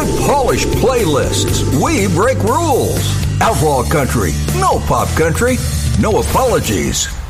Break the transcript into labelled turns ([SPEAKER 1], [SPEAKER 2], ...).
[SPEAKER 1] polish playlists. We break rules. Outlaw country, no pop country, no apologies.